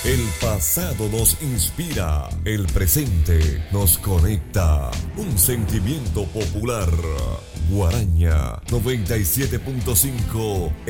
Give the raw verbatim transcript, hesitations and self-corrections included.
El pasado nos inspira, el presente nos conecta. Un sentimiento popular. Guaraña noventa y siete punto cinco